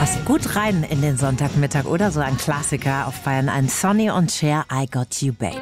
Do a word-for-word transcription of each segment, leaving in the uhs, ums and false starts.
Passt gut rein in den Sonntagmittag, oder? So ein Klassiker auf Bayern eins. Sonny und Cher, I Got You, Babe.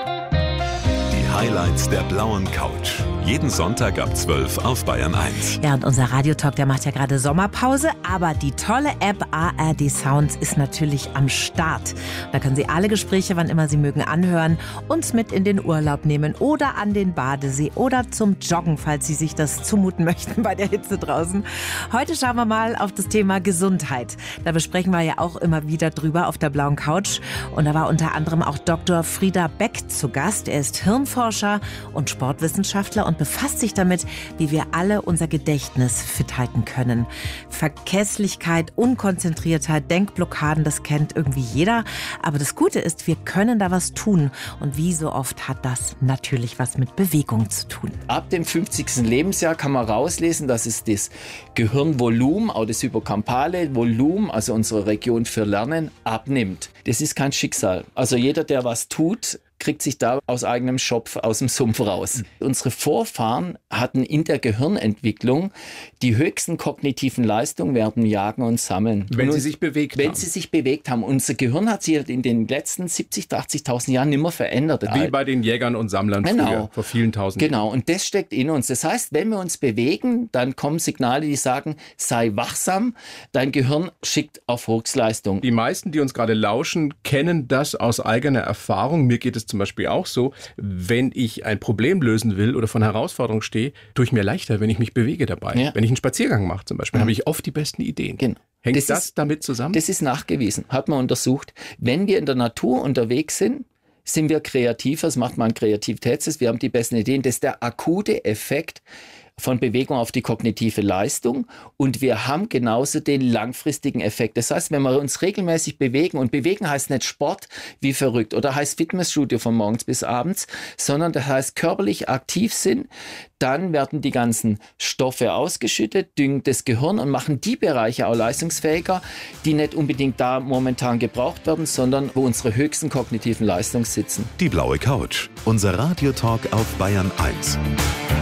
Die Highlights der blauen Couch. Jeden Sonntag ab zwölf auf Bayern eins. Ja, und unser Radiotalk, der macht ja gerade Sommerpause, aber die tolle App A R D Sounds ist natürlich am Start. Da können Sie alle Gespräche, wann immer Sie mögen, anhören, uns mit in den Urlaub nehmen oder an den Badesee oder zum Joggen, falls Sie sich das zumuten möchten bei der Hitze draußen. Heute schauen wir mal auf das Thema Gesundheit. Da besprechen wir ja auch immer wieder drüber auf der blauen Couch. Und da war unter anderem auch Doktor Frieder Beck zu Gast. Er ist Hirnforscher und Sportwissenschaftler und befasst sich damit, wie wir alle unser Gedächtnis fit halten können. Vergesslichkeit, Unkonzentriertheit, Denkblockaden, das kennt irgendwie jeder. Aber das Gute ist, wir können da was tun. Und wie so oft hat das natürlich was mit Bewegung zu tun. Ab dem fünfzigsten Lebensjahr kann man rauslesen, dass es das Gehirnvolumen, auch das hypocampale Volumen, also unsere Region für Lernen, abnimmt. Das ist kein Schicksal. Also jeder, der was tut, kriegt sich da aus eigenem Schopf, aus dem Sumpf raus. Mhm. Unsere Vorfahren hatten in der Gehirnentwicklung die höchsten kognitiven Leistungen während dem Jagen und Sammeln. Wenn sie sich bewegt wenn haben. Wenn sie sich bewegt haben. Unser Gehirn hat sich in den letzten siebzigtausend, achtzigtausend Jahren nicht mehr verändert. Wie bei den Jägern und Sammlern genau. früher, vor vielen tausend Jahren. Genau, und das steckt in uns. Das heißt, wenn wir uns bewegen, dann kommen Signale, die sagen, sei wachsam, dein Gehirn schickt auf Höchstleistung. Die meisten, die uns gerade lauschen, kennen das aus eigener Erfahrung. Mir geht es zum Beispiel auch so, wenn ich ein Problem lösen will oder vor einer Herausforderung stehe, tue ich mir leichter, wenn ich mich bewege dabei. Ja. Wenn ich einen Spaziergang mache zum Beispiel, mhm. habe ich oft die besten Ideen. Genau. Hängt das, das ist, damit zusammen? Das ist nachgewiesen, hat man untersucht. Wenn wir in der Natur unterwegs sind, sind wir kreativer, das macht man einen Kreativitätstest, wir haben die besten Ideen. Das ist der akute Effekt von Bewegung auf die kognitive Leistung und wir haben genauso den langfristigen Effekt. Das heißt, wenn wir uns regelmäßig bewegen, und bewegen heißt nicht Sport wie verrückt oder heißt Fitnessstudio von morgens bis abends, sondern das heißt körperlich aktiv sind, dann werden die ganzen Stoffe ausgeschüttet, düngen das Gehirn und machen die Bereiche auch leistungsfähiger, die nicht unbedingt da momentan gebraucht werden, sondern wo unsere höchsten kognitiven Leistungen sitzen. Die blaue Couch, unser Radiotalk auf Bayern eins.